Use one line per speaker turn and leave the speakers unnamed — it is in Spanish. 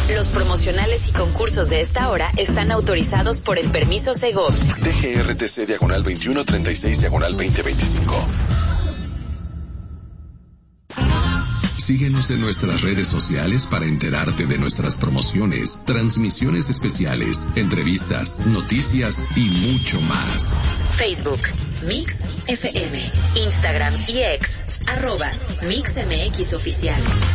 Los promocionales y concursos de esta hora están autorizados por el permiso Segov.
DGRTC /2136/2025.
Síguenos en nuestras redes sociales para enterarte de nuestras promociones, transmisiones especiales, entrevistas, noticias y mucho más.
Facebook, Mix FM, Instagram y X, @MixMX Oficial.